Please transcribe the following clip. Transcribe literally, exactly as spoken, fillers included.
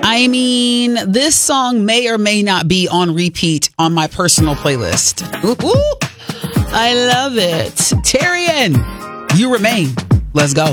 I mean, this song may or may not be on repeat on my personal playlist. Ooh, I love it. Terrian, You Remain. Let's go.